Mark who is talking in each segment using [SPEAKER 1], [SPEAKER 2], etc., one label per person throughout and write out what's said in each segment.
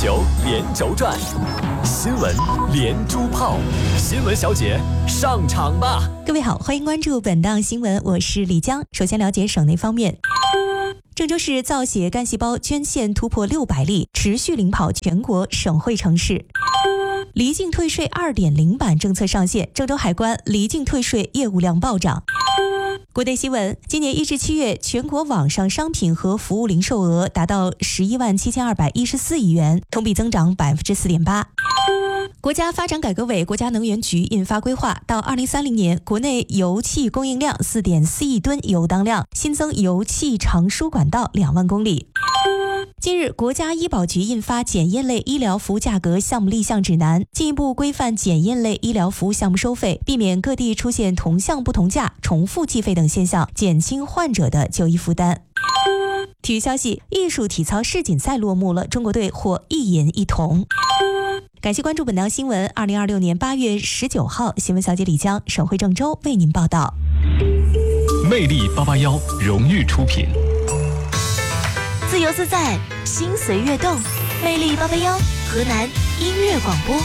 [SPEAKER 1] 球连轴转，新闻连珠炮，新闻小姐上场吧！
[SPEAKER 2] 各位好，欢迎关注本档新闻，我是李江。首先了解省内方面。郑州市造血干细胞捐献突破600例，持续领跑全国省会城市。离境退税 2.0 版政策上线，郑州海关离境退税业务量暴涨。国内新闻，今年1至7月，全国网上商品和服务零售额达到117214亿元，同比增长 4.8%。国家发展改革委、国家能源局印发规划，到2030年，国内油气供应量 4.4 亿吨油当量，新增油气长输管道2万公里。近日，国家医保局印发检验类医疗服务价格项目立项指南，进一步规范检验类医疗服务项目收费，避免各地出现同项不同价、重复计费等现象，减轻患者的就医负担。体育消息，艺术体操世锦赛落幕了，中国队获1银1铜。感谢关注本档新闻。2026年8月19号，新闻小姐李江，省会郑州为您报道。
[SPEAKER 1] 魅力881荣誉出品。
[SPEAKER 3] 自由自在，心随悦动，魅力881，河南音乐广播。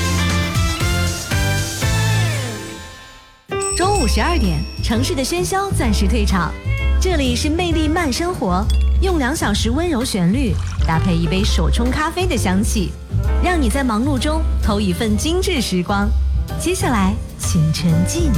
[SPEAKER 3] 中午12点，城市的喧嚣暂时退场，这里是魅力慢生活，用2小时温柔旋律，搭配一杯手冲咖啡的香气，让你在忙碌中偷一份精致时光。接下来，请沉浸。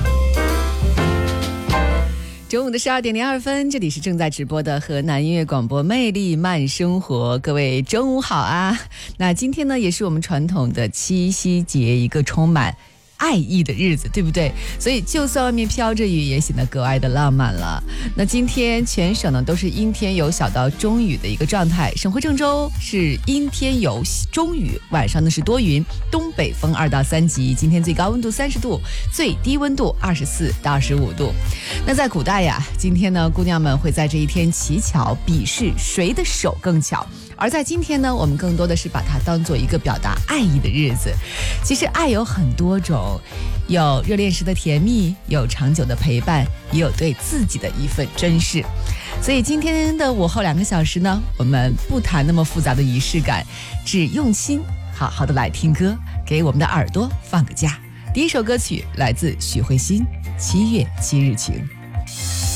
[SPEAKER 4] 中午的12点02分，这里是正在直播的河南音乐广播魅力慢生活，各位中午好啊！那今天呢，也是我们传统的七夕节，一个充满爱意的日子，对不对？所以就算外面飘着雨，也显得格外的浪漫了。那今天全省呢都是阴天有小到中雨的一个状态，省会郑州是阴天有中雨，晚上呢是多云，东北风2到3级，今天最高温度30度，最低温度24到25度。那在古代呀，今天呢姑娘们会在这一天乞巧，比试谁的手更巧。而在今天呢，我们更多的是把它当做一个表达爱意的日子。其实爱有很多种，有热恋时的甜蜜，有长久的陪伴，也有对自己的一份珍视。所以今天的午后2个小时呢，我们不谈那么复杂的仪式感，只用心好好的来听歌，给我们的耳朵放个假。第一首歌曲来自许慧欣，7月7日晴。